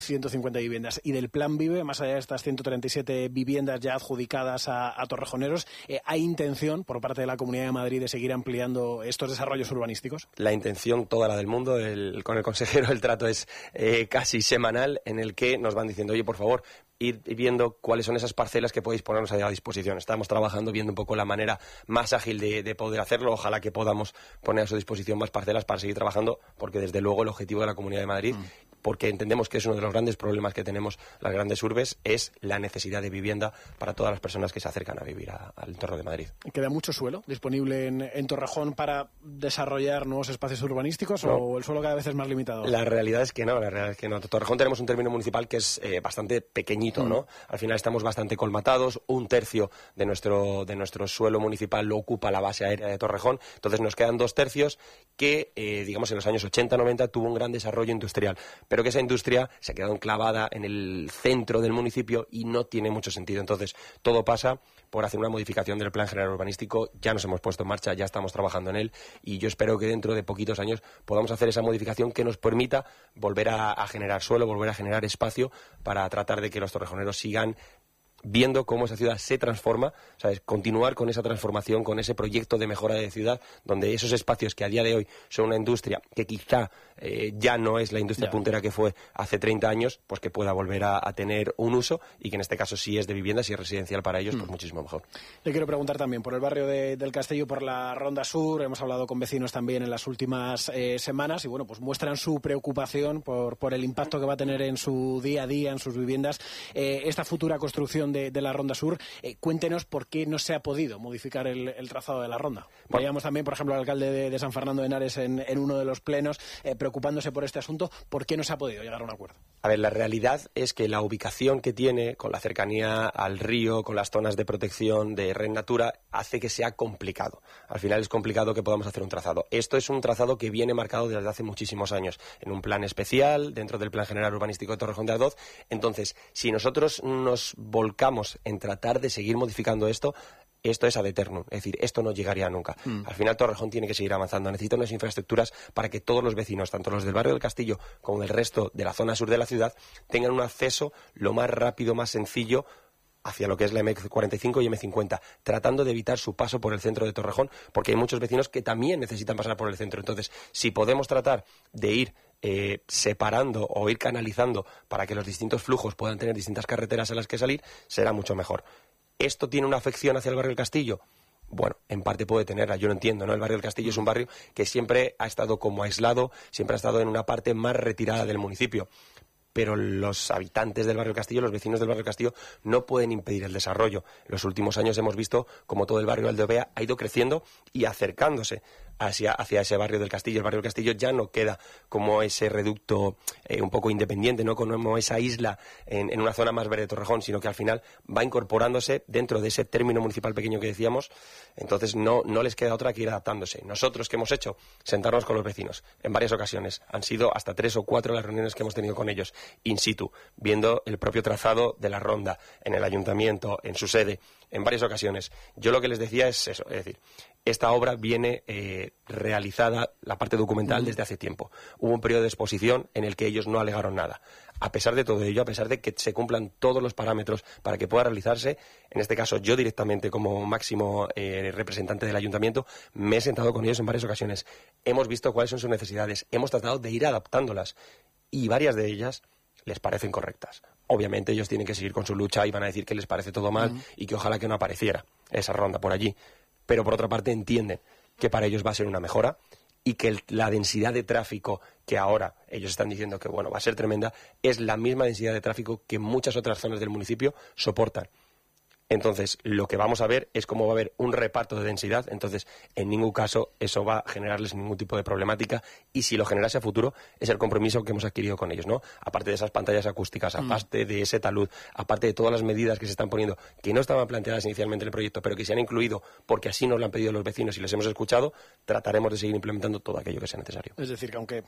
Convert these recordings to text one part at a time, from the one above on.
150 viviendas. Y del Plan Vive, más allá de estas 137 viviendas ya adjudicadas a torrejoneros, ¿hay intención por parte de la Comunidad de Madrid de seguir ampliando estos desarrollos urbanísticos? La intención toda la del mundo. Con el consejero el trato es casi semanal, en el que nos van diciendo, oye, por favor, ir viendo cuáles son esas parcelas que podéis ponernos a disposición. Estamos trabajando viendo un poco la manera más ágil de poder hacerlo. Ojalá que podamos poner a su disposición más parcelas para seguir trabajando, porque desde luego el objetivo de la Comunidad de Madrid, porque entendemos que es uno de los grandes problemas que tenemos las grandes urbes, es la necesidad de vivienda para todas las personas que se acercan a vivir al entorno de Madrid. ¿Queda mucho suelo disponible en Torrejón para desarrollar nuevos espacios urbanísticos o el suelo cada vez es más limitado? La realidad es que no. En Torrejón tenemos un término municipal que es bastante pequeñito, ¿no? Al final estamos bastante colmatados, 1/3 de nuestro suelo municipal lo ocupa la base aérea de Torrejón, entonces nos quedan 2/3 que, digamos, en los años 80-90 tuvo un gran desarrollo industrial, pero que esa industria se ha quedado enclavada en el centro del municipio y no tiene mucho sentido. Entonces, todo pasa por hacer una modificación del Plan General Urbanístico. Ya nos hemos puesto en marcha, ya estamos trabajando en él, y yo espero que dentro de poquitos años podamos hacer esa modificación que nos permita volver a generar suelo, volver a generar espacio para tratar de que los torrejoneros sigan viendo cómo esa ciudad se transforma, ¿sabes? Continuar con esa transformación, con ese proyecto de mejora de ciudad, donde esos espacios que a día de hoy son una industria que quizá ya no es la industria puntera que fue hace 30 años, pues que pueda volver a tener un uso, y que en este caso, si es de vivienda, si es residencial para ellos, pues muchísimo mejor. Le quiero preguntar también por el barrio del Castillo, por la Ronda Sur. Hemos hablado con vecinos también en las últimas semanas y bueno, pues muestran su preocupación por el impacto que va a tener en su día a día, en sus viviendas, esta futura construcción de la Ronda Sur. Cuéntenos por qué no se ha podido modificar el trazado de la ronda. Veíamos también, por ejemplo, al alcalde de San Fernando de Henares en uno de los plenos preocupándose por este asunto. ¿Por qué no se ha podido llegar a un acuerdo? A ver, la realidad es que la ubicación que tiene, con la cercanía al río, con las zonas de protección de Red Natura, hace que sea complicado. Al final es complicado que podamos hacer un trazado. Esto es un trazado que viene marcado desde hace muchísimos años, en un plan especial, dentro del Plan General Urbanístico de Torrejón de Ardoz. Entonces, si nosotros nos volcamos en tratar de seguir modificando esto es ad eternum, es decir, esto no llegaría nunca. Al final Torrejón tiene que seguir avanzando, necesita unas infraestructuras para que todos los vecinos, tanto los del barrio del Castillo como el resto de la zona sur de la ciudad, tengan un acceso lo más rápido, más sencillo hacia lo que es la M45 y M50, tratando de evitar su paso por el centro de Torrejón, porque hay muchos vecinos que también necesitan pasar por el centro. Entonces, si podemos tratar de ir separando o ir canalizando para que los distintos flujos puedan tener distintas carreteras a las que salir, será mucho mejor. ¿Esto tiene una afección hacia el barrio del Castillo? Bueno, en parte puede tenerla, yo lo entiendo, ¿no? El barrio del Castillo es un barrio que siempre ha estado como aislado, siempre ha estado en una parte más retirada del municipio. Pero los habitantes del barrio del Castillo, los vecinos del barrio del Castillo, no pueden impedir el desarrollo. En los últimos años hemos visto como todo el barrio de Aldovea ha ido creciendo y acercándose hacia ese barrio del Castillo. El barrio del Castillo ya no queda como ese reducto un poco independiente, no como esa isla en una zona más verde de Torrejón, sino que al final va incorporándose dentro de ese término municipal pequeño que decíamos. Entonces no les queda otra que ir adaptándose. Nosotros, ¿qué hemos hecho? Sentarnos con los vecinos en varias ocasiones. Han sido hasta 3 o 4 las reuniones que hemos tenido con ellos, in situ, viendo el propio trazado de la ronda, en el ayuntamiento, en su sede, en varias ocasiones. Yo lo que les decía es eso, es decir, esta obra viene realizada, la parte documental, desde hace tiempo. Hubo un periodo de exposición en el que ellos no alegaron nada. A pesar de todo ello, a pesar de que se cumplan todos los parámetros para que pueda realizarse, en este caso yo directamente como máximo representante del ayuntamiento, me he sentado con ellos en varias ocasiones. Hemos visto cuáles son sus necesidades, hemos tratado de ir adaptándolas y varias de ellas les parecen correctas. Obviamente ellos tienen que seguir con su lucha y van a decir que les parece todo mal y que ojalá que no apareciera esa ronda por allí. Pero por otra parte entienden que para ellos va a ser una mejora y que la densidad de tráfico que ahora ellos están diciendo que bueno va a ser tremenda, es la misma densidad de tráfico que muchas otras zonas del municipio soportan. Entonces, lo que vamos a ver es cómo va a haber un reparto de densidad. Entonces, en ningún caso eso va a generarles ningún tipo de problemática. Y si lo generase a futuro, es el compromiso que hemos adquirido con ellos, ¿no? Aparte de esas pantallas acústicas, aparte de ese talud, aparte de todas las medidas que se están poniendo, que no estaban planteadas inicialmente en el proyecto, pero que se han incluido porque así nos lo han pedido los vecinos y les hemos escuchado, trataremos de seguir implementando todo aquello que sea necesario. Es decir, que aunque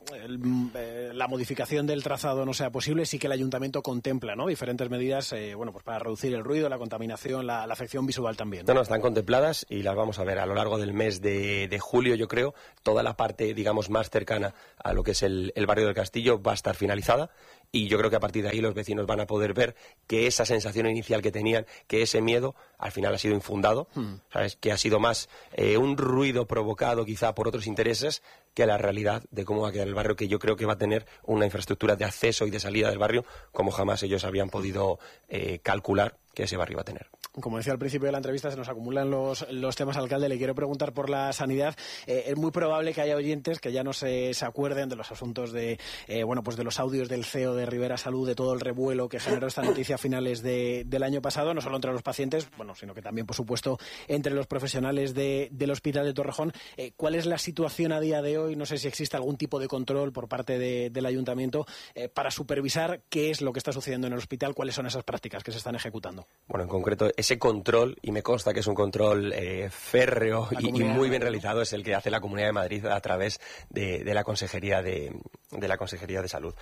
la modificación del trazado no sea posible, sí que el ayuntamiento contempla, ¿no?, diferentes medidas, pues para reducir el ruido, la contaminación iluminación, la afección visual también. No, están contempladas y las vamos a ver a lo largo del mes de julio, yo creo. Toda la parte, digamos, más cercana a lo que es el barrio del Castillo va a estar finalizada. Y yo creo que a partir de ahí los vecinos van a poder ver que esa sensación inicial que tenían, que ese miedo, al final ha sido infundado, ¿sabes? Que ha sido más un ruido provocado quizá por otros intereses que la realidad de cómo va a quedar el barrio, que yo creo que va a tener una infraestructura de acceso y de salida del barrio como jamás ellos habían podido calcular que ese barrio va a tener. Como decía al principio de la entrevista, se nos acumulan los temas, alcalde. Le quiero preguntar por la sanidad. Es muy probable que haya oyentes que ya no se acuerden de los asuntos de pues de los audios del CEO de Ribera Salud, de todo el revuelo que generó esta noticia a finales del año pasado, no solo entre los pacientes, sino que también, por supuesto, entre los profesionales del Hospital de Torrejón. ¿Cuál es la situación a día de hoy? No sé si existe algún tipo de control por parte del Ayuntamiento para supervisar qué es lo que está sucediendo en el hospital, cuáles son esas prácticas que se están ejecutando. Bueno, en concreto, ese control, y me consta que es un control férreo y muy bien realizado, es el que hace la Comunidad de Madrid a través de la Consejería de la Consejería de Salud.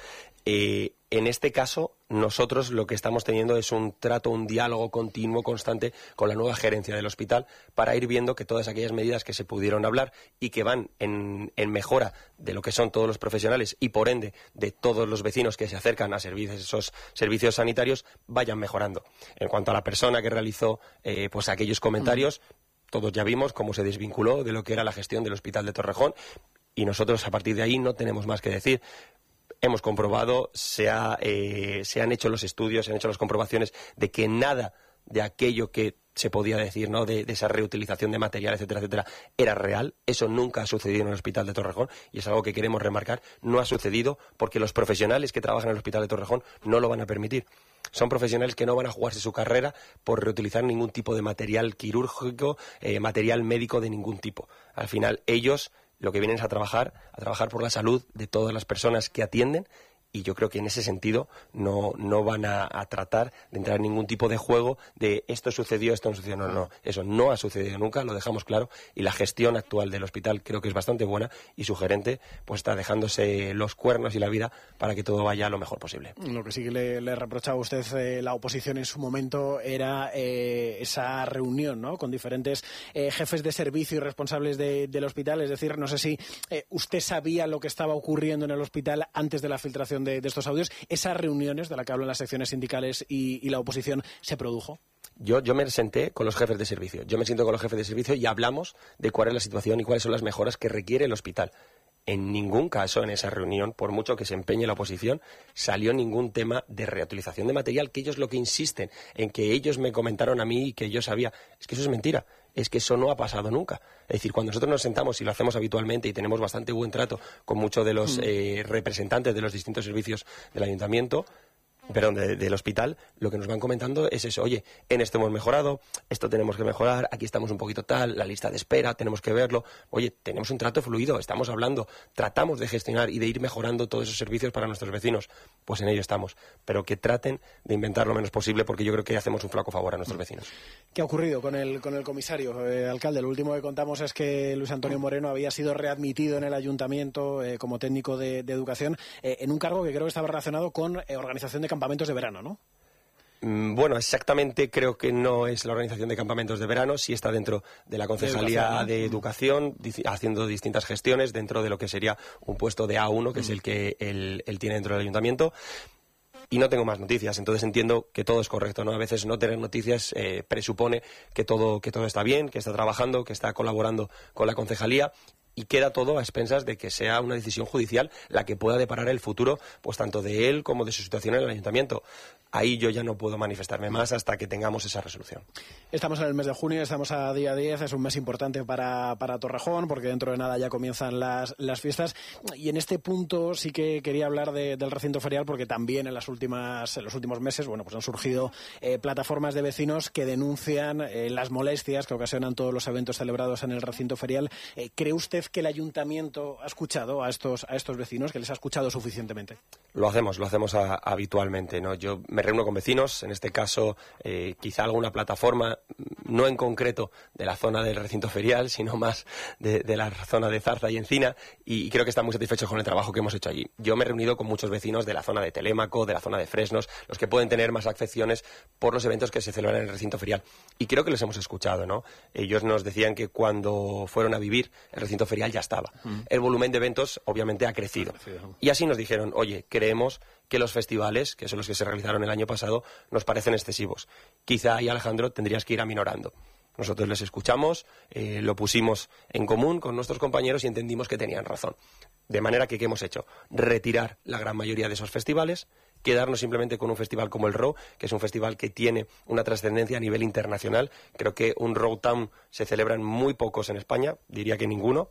En este caso, nosotros lo que estamos teniendo es un trato, un diálogo continuo, constante con la nueva gerencia del hospital para ir viendo que todas aquellas medidas que se pudieron hablar y que van en mejora de lo que son todos los profesionales y, por ende, de todos los vecinos que se acercan a esos servicios sanitarios, vayan mejorando. En cuanto a la persona que realizó pues aquellos comentarios, todos ya vimos cómo se desvinculó de lo que era la gestión del Hospital de Torrejón y nosotros a partir de ahí no tenemos más que decir. Hemos comprobado, se han hecho los estudios, se han hecho las comprobaciones de que nada de aquello que se podía decir, ¿no?, de esa reutilización de material, etcétera, etcétera, era real. Eso nunca ha sucedido en el Hospital de Torrejón y es algo que queremos remarcar. No ha sucedido porque los profesionales que trabajan en el Hospital de Torrejón no lo van a permitir. Son profesionales que no van a jugarse su carrera por reutilizar ningún tipo de material quirúrgico, material médico de ningún tipo. Al final, ellos lo que vienen es a trabajar por la salud de todas las personas que atienden y yo creo que en ese sentido no van a tratar de entrar en ningún tipo de juego de esto sucedió, esto no sucedió. No, eso no ha sucedido nunca, lo dejamos claro y la gestión actual del hospital creo que es bastante buena y su gerente pues está dejándose los cuernos y la vida para que todo vaya lo mejor posible. Lo que sí que le reprochaba a usted la oposición en su momento era esa reunión, ¿no?, con diferentes jefes de servicio y responsables del hospital, es decir, no sé si usted sabía lo que estaba ocurriendo en el hospital antes de la filtración de estos audios. ¿Esas reuniones de las que hablan las secciones sindicales y la oposición se produjo? Yo me senté con los jefes de servicio. Yo me siento con los jefes de servicio y hablamos de cuál es la situación y cuáles son las mejoras que requiere el hospital. En ningún caso en esa reunión, por mucho que se empeñe la oposición, salió ningún tema de reutilización de material, que ellos lo que insisten en que ellos me comentaron a mí y que yo sabía. Es que eso es mentira. Es que eso no ha pasado nunca. Es decir, cuando nosotros nos sentamos y lo hacemos habitualmente y tenemos bastante buen trato con muchos de los representantes de los distintos servicios del ayuntamiento, del hospital, lo que nos van comentando es eso: oye, en esto hemos mejorado, esto tenemos que mejorar, aquí estamos un poquito tal, la lista de espera, tenemos que verlo, oye, tenemos un trato fluido, estamos hablando, tratamos de gestionar y de ir mejorando todos esos servicios para nuestros vecinos, pues en ello estamos, pero que traten de inventar lo menos posible porque yo creo que hacemos un flaco favor a nuestros vecinos. ¿Qué ha ocurrido con el comisario, alcalde? Lo último que contamos es que Luis Antonio Moreno había sido readmitido en el ayuntamiento como técnico de educación en un cargo que creo que estaba relacionado con organización de campamentos de verano, ¿no? Bueno, exactamente creo que no es la organización de campamentos de verano, sí está dentro de la Concejalía de Educación, haciendo distintas gestiones dentro de lo que sería un puesto de A1, que es el que él tiene dentro del ayuntamiento. Y no tengo más noticias, entonces entiendo que todo es correcto, ¿no? A veces no tener noticias presupone que todo está bien, que está trabajando, que está colaborando con la concejalía. Y queda todo a expensas de que sea una decisión judicial la que pueda deparar el futuro, pues tanto de él como de su situación en el ayuntamiento. Ahí yo ya no puedo manifestarme más hasta que tengamos esa resolución. Estamos en el mes de junio, estamos a día 10, es un mes importante para Torrejón, porque dentro de nada ya comienzan las fiestas. Y en este punto sí que quería hablar del recinto ferial, porque también en los últimos meses, pues han surgido plataformas de vecinos que denuncian las molestias que ocasionan todos los eventos celebrados en el recinto ferial. ¿Cree usted usted que el ayuntamiento ha escuchado a estos vecinos, que les ha escuchado suficientemente? Lo hacemos habitualmente, ¿no? Yo me reúno con vecinos, en este caso quizá alguna plataforma, no en concreto de la zona del recinto ferial, sino más de la zona de Zarza y Encina, y creo que están muy satisfechos con el trabajo que hemos hecho allí. Yo me he reunido con muchos vecinos de la zona de Telémaco, de la zona de Fresnos, los que pueden tener más afecciones por los eventos que se celebran en el recinto ferial. Y creo que los hemos escuchado, ¿no? Ellos nos decían que cuando fueron a vivir, el recinto ferial ya estaba. El volumen de eventos, obviamente, ha crecido. Y así nos dijeron, oye, creemos que los festivales, que son los que se realizaron el año pasado, nos parecen excesivos. Quizá ahí, Alejandro, tendrías que ir aminorando. Nosotros les escuchamos, lo pusimos en común con nuestros compañeros y entendimos que tenían razón. De manera que, ¿qué hemos hecho? Retirar la gran mayoría de esos festivales, quedarnos simplemente con un festival como el Row, que es un festival que tiene una trascendencia a nivel internacional. Creo que un Row Town se celebran muy pocos en España, diría que ninguno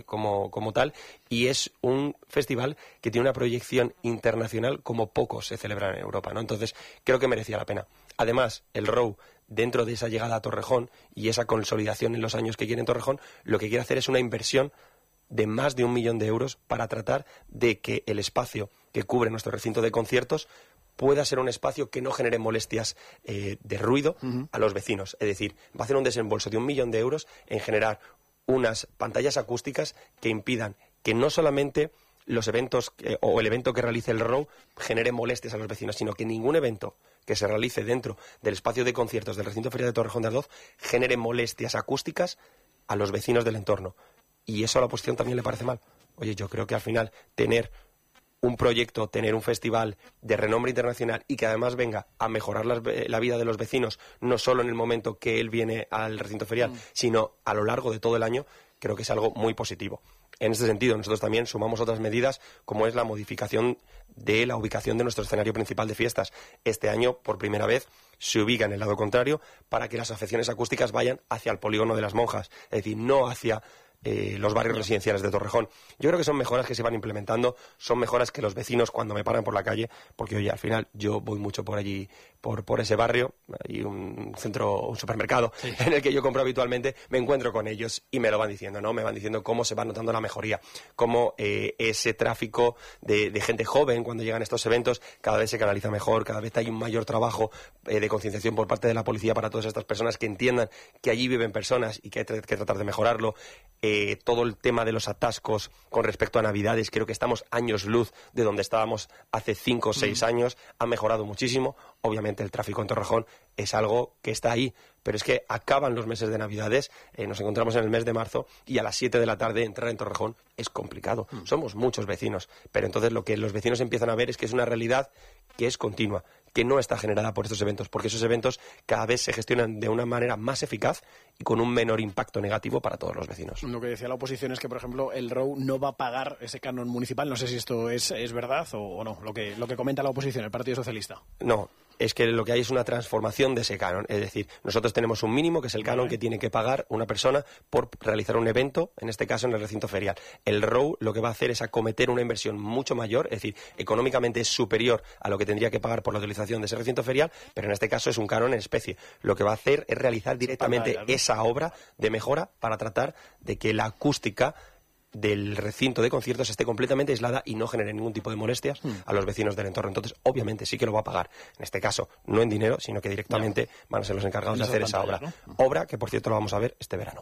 como tal, y es un festival que tiene una proyección internacional como pocos se celebran en Europa, ¿no? Entonces, creo que merecía la pena. Además, el Row, dentro de esa llegada a Torrejón y esa consolidación en los años que quiere en Torrejón, lo que quiere hacer es una inversión de más de 1 millón de euros para tratar de que el espacio que cubre nuestro recinto de conciertos pueda ser un espacio que no genere molestias de ruido a los vecinos. Es decir, va a hacer un desembolso de 1 millón de euros en generar unas pantallas acústicas que impidan que no solamente los eventos o el evento que realice el Row genere molestias a los vecinos, sino que ningún evento que se realice dentro del espacio de conciertos del recinto ferial de Torrejón de Ardoz genere molestias acústicas a los vecinos del entorno. Y eso a la oposición también le parece mal. Oye, yo creo que al final tener un proyecto, tener un festival de renombre internacional y que además venga a mejorar la vida de los vecinos, no solo en el momento que él viene al recinto ferial, sino a lo largo de todo el año, creo que es algo muy positivo. En este sentido, nosotros también sumamos otras medidas, como es la modificación de la ubicación de nuestro escenario principal de fiestas. Este año, por primera vez, se ubica en el lado contrario para que las afecciones acústicas vayan hacia el polígono de las Monjas, es decir, no hacia los barrios residenciales de Torrejón. Yo creo que son mejoras que se van implementando, son mejoras que los vecinos cuando me paran por la calle, porque oye, al final yo voy mucho por allí, por ese barrio, hay un centro, un supermercado en el que yo compro habitualmente, me encuentro con ellos y me lo van diciendo, ¿no? Me van diciendo cómo se va notando la mejoría, cómo ese tráfico de gente joven cuando llegan estos eventos cada vez se canaliza mejor, cada vez hay un mayor trabajo de concienciación por parte de la policía para todas estas personas que entiendan que allí viven personas y que hay que tratar de mejorarlo. Todo el tema de los atascos con respecto a Navidades, creo que estamos años luz de donde estábamos hace 5 o 6 años, ha mejorado muchísimo. Obviamente el tráfico en Torrejón es algo que está ahí, pero es que acaban los meses de Navidades, nos encontramos en el mes de marzo y a las 7 de la tarde entrar en Torrejón es complicado. Somos muchos vecinos, pero entonces lo que los vecinos empiezan a ver es que es una realidad que es continua, que no está generada por estos eventos, porque esos eventos cada vez se gestionan de una manera más eficaz y con un menor impacto negativo para todos los vecinos. Lo que decía la oposición es que, por ejemplo, el Row no va a pagar ese canon municipal. No sé si esto es verdad o no, lo que comenta la oposición, el Partido Socialista. No. Es que lo que hay es una transformación de ese canon. Es decir, nosotros tenemos un mínimo, que es el canon que tiene que pagar una persona por realizar un evento, en este caso en el recinto ferial. El Row lo que va a hacer es acometer una inversión mucho mayor, es decir, económicamente es superior a lo que tendría que pagar por la utilización de ese recinto ferial, pero en este caso es un canon en especie. Lo que va a hacer es realizar directamente esa obra de mejora para tratar de que la acústica del recinto de conciertos esté completamente aislada y no genere ningún tipo de molestias a los vecinos del entorno. Entonces, obviamente, sí que lo va a pagar. En este caso, no en dinero, sino que directamente van a ser los encargados de hacer esa obra. ¿No? Obra que, por cierto, lo vamos a ver este verano.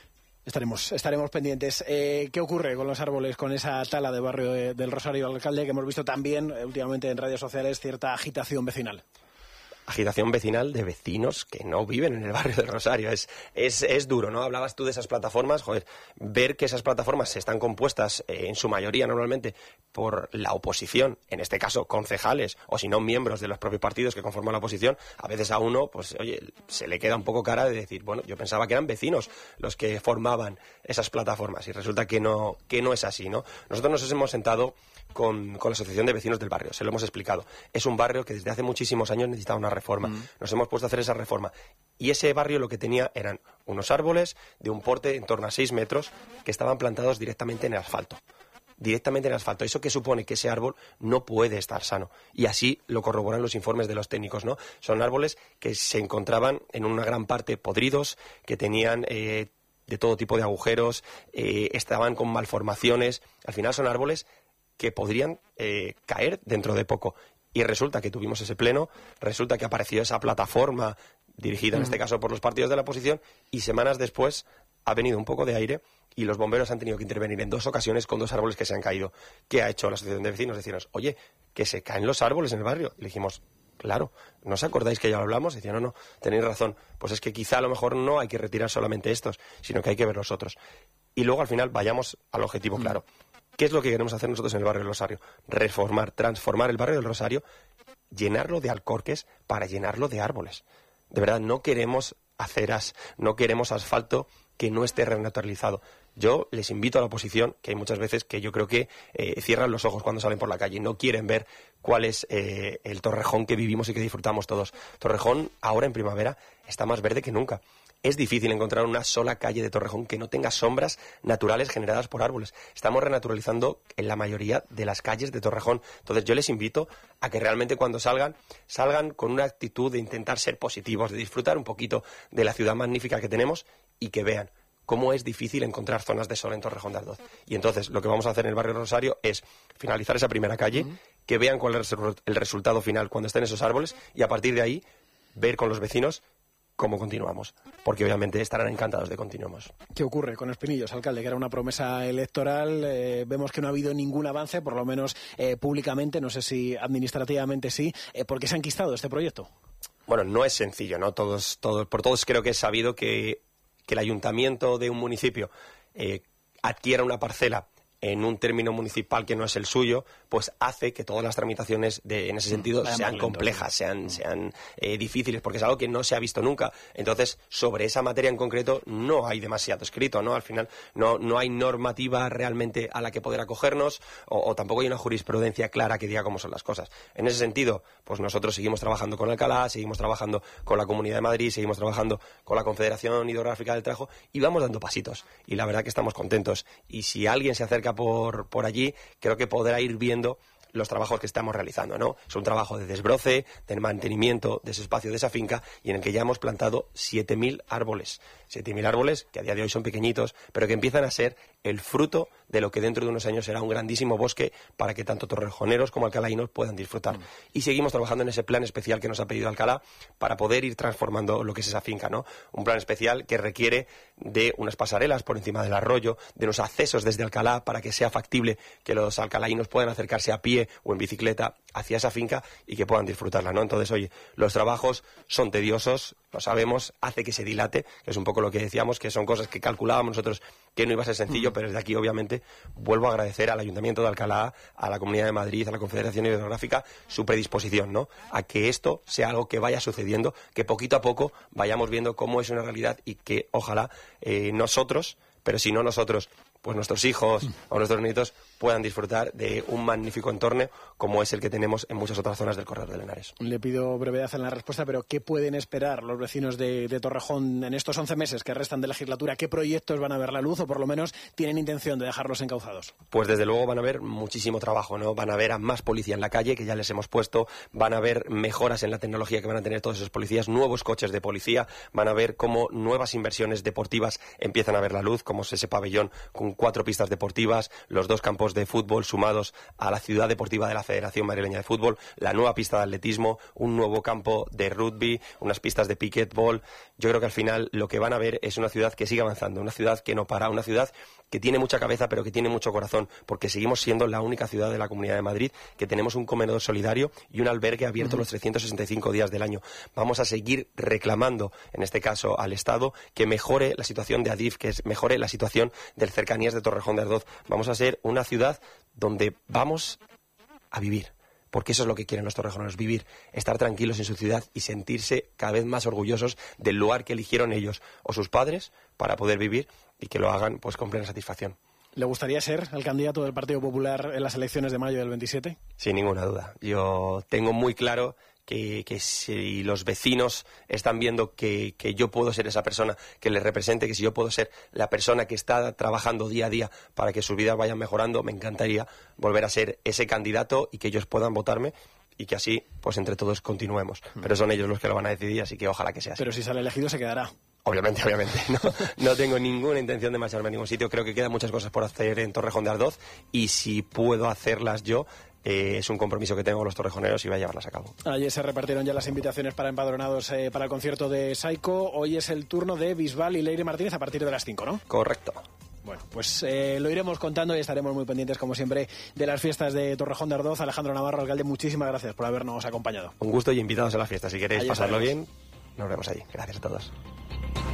Estaremos pendientes. ¿Qué ocurre con los árboles, con esa tala de barrio del Rosario Alcalde, que hemos visto también últimamente en redes sociales cierta agitación vecinal? Agitación vecinal de vecinos que no viven en el barrio del Rosario. Es duro, ¿no? Hablabas tú de esas plataformas. Joder, ver que esas plataformas están compuestas en su mayoría normalmente por la oposición, en este caso concejales, o si no miembros de los propios partidos que conforman la oposición, a veces a uno, pues oye, se le queda un poco cara de decir, bueno, yo pensaba que eran vecinos los que formaban esas plataformas y resulta que no es así, ¿no? Nosotros nos hemos sentado con la Asociación de Vecinos del Barrio, se lo hemos explicado. Es un barrio que desde hace muchísimos años necesitaba una reforma. Nos hemos puesto a hacer esa reforma. Y ese barrio lo que tenía eran unos árboles de un porte en torno a 6 metros que estaban plantados directamente en el asfalto. Directamente en el asfalto. ¿Eso qué supone? Que ese árbol no puede estar sano. Y así lo corroboran los informes de los técnicos, ¿no? Son árboles que se encontraban en una gran parte podridos, que tenían de todo tipo de agujeros, estaban con malformaciones. Al final son árboles que podrían caer dentro de poco. Y resulta que tuvimos ese pleno, resulta que apareció esa plataforma dirigida en este caso por los partidos de la oposición, y semanas después ha venido un poco de aire y los bomberos han tenido que intervenir en 2 ocasiones con 2 árboles que se han caído. ¿Qué ha hecho la asociación de vecinos? Decirnos, oye, que se caen los árboles en el barrio. Y le dijimos, claro, ¿no os acordáis que ya lo hablamos? Y decían, no, tenéis razón. Pues es que quizá a lo mejor no hay que retirar solamente estos, sino que hay que ver los otros. Y luego al final vayamos al objetivo claro. ¿Qué es lo que queremos hacer nosotros en el barrio del Rosario? Reformar, transformar el barrio del Rosario, llenarlo de alcorques para llenarlo de árboles. De verdad, no queremos aceras, no queremos asfalto que no esté renaturalizado. Yo les invito a la oposición, que hay muchas veces que yo creo que cierran los ojos cuando salen por la calle y no quieren ver cuál es el Torrejón que vivimos y que disfrutamos todos. Torrejón, ahora en primavera, está más verde que nunca. Es difícil encontrar una sola calle de Torrejón que no tenga sombras naturales generadas por árboles. Estamos renaturalizando en la mayoría de las calles de Torrejón. Entonces yo les invito a que realmente cuando salgan con una actitud de intentar ser positivos, de disfrutar un poquito de la ciudad magnífica que tenemos y que vean cómo es difícil encontrar zonas de sol en Torrejón de Ardoz. Y entonces lo que vamos a hacer en el barrio Rosario es finalizar esa primera calle, que vean cuál es el resultado final cuando estén esos árboles y a partir de ahí ver con los vecinos cómo continuamos, porque obviamente estarán encantados de continuamos. ¿Qué ocurre con Espinillos, alcalde? Que era una promesa electoral, vemos que no ha habido ningún avance, por lo menos públicamente, no sé si administrativamente sí. ¿Por qué se ha enquistado este proyecto? Bueno, no es sencillo, ¿no? Por todos creo que es sabido que el ayuntamiento de un municipio adquiera una parcela en un término municipal que no es el suyo, pues hace que todas las tramitaciones en ese sentido sean complejas, sean difíciles, porque es algo que no se ha visto nunca. Entonces, sobre esa materia en concreto no hay demasiado escrito, ¿no? Al final no hay normativa realmente a la que poder acogernos o tampoco hay una jurisprudencia clara que diga cómo son las cosas. En ese sentido, pues nosotros seguimos trabajando con Alcalá, seguimos trabajando con la Comunidad de Madrid, seguimos trabajando con la Confederación Hidrográfica del Tajo y vamos dando pasitos. Y la verdad que estamos contentos. Y si alguien se acerca por allí, creo que podrá ir viendo los trabajos que estamos realizando, ¿no? Es un trabajo de desbroce, de mantenimiento de ese espacio, de esa finca, y en el que ya hemos plantado 7.000 árboles. 7.000 árboles que a día de hoy son pequeñitos, pero que empiezan a ser el fruto de lo que dentro de unos años será un grandísimo bosque para que tanto torrejoneros como alcalainos puedan disfrutar. Y seguimos trabajando en ese plan especial que nos ha pedido Alcalá para poder ir transformando lo que es esa finca, ¿no? Un plan especial que requiere de unas pasarelas por encima del arroyo, de unos accesos desde Alcalá para que sea factible que los alcalainos puedan acercarse a pie o en bicicleta hacia esa finca y que puedan disfrutarla, ¿no? Entonces, oye, los trabajos son tediosos, lo sabemos, hace que se dilate, que es un poco lo que decíamos, que son cosas que calculábamos nosotros que no iba a ser sencillo, pero desde aquí, obviamente, vuelvo a agradecer al Ayuntamiento de Alcalá, a la Comunidad de Madrid, a la Confederación Hidrográfica, su predisposición, ¿no? A que esto sea algo que vaya sucediendo, que poquito a poco vayamos viendo cómo es una realidad y que, ojalá, nosotros, pero si no nosotros, pues nuestros hijos o nuestros nietos puedan disfrutar de un magnífico entorno como es el que tenemos en muchas otras zonas del Corredor del Henares. Le pido brevedad en la respuesta, pero ¿qué pueden esperar los vecinos de Torrejón en estos 11 meses que restan de legislatura? ¿Qué proyectos van a ver la luz o por lo menos tienen intención de dejarlos encauzados? Pues desde luego van a ver muchísimo trabajo, ¿no? Van a ver a más policía en la calle, que ya les hemos puesto, van a ver mejoras en la tecnología que van a tener todos esos policías, nuevos coches de policía, van a ver cómo nuevas inversiones deportivas empiezan a ver la luz, como es ese pabellón con 4 pistas deportivas, los 2 campos de fútbol sumados a la ciudad deportiva de la Federación Madrileña de Fútbol, la nueva pista de atletismo, un nuevo campo de rugby, unas pistas de piquetball. Yo creo que al final lo que van a ver es una ciudad que sigue avanzando, una ciudad que no para, una ciudad que tiene mucha cabeza pero que tiene mucho corazón, porque seguimos siendo la única ciudad de la Comunidad de Madrid que tenemos un comedor solidario y un albergue abierto los 365 días del año. Vamos a seguir reclamando, en este caso al Estado, que mejore la situación de Adif, que mejore la situación del Cercanías de Torrejón de Ardoz. Vamos a ser una ciudad donde vamos a vivir, porque eso es lo que quieren los torrejoneros, vivir, estar tranquilos en su ciudad y sentirse cada vez más orgullosos del lugar que eligieron ellos o sus padres para poder vivir y que lo hagan pues con plena satisfacción. ¿Le gustaría ser el candidato del Partido Popular en las elecciones de mayo del 27? Sin ninguna duda. Yo tengo muy claro que si los vecinos están viendo que yo puedo ser esa persona que les represente, que si yo puedo ser la persona que está trabajando día a día para que sus vidas vayan mejorando, me encantaría volver a ser ese candidato y que ellos puedan votarme y que así, pues entre todos continuemos. Pero son ellos los que lo van a decidir, así que ojalá que sea así. Pero si sale elegido se quedará. Obviamente, no tengo ninguna intención de marcharme a ningún sitio. Creo que quedan muchas cosas por hacer en Torrejón de Ardoz y si puedo hacerlas yo, es un compromiso que tengo con los torrejoneros y voy a llevarlas a cabo. Ayer se repartieron ya las invitaciones para empadronados para el concierto de Saiko. Hoy es el turno de Bisbal y Leire Martínez a partir de las 5, ¿no? Correcto. Bueno, pues lo iremos contando y estaremos muy pendientes, como siempre, de las fiestas de Torrejón de Ardoz. Alejandro Navarro, alcalde, muchísimas gracias por habernos acompañado. Un gusto y invitados a la fiesta. Si queréis Ahí pasarlo estaremos. bien, nos vemos ahí. Gracias a todos.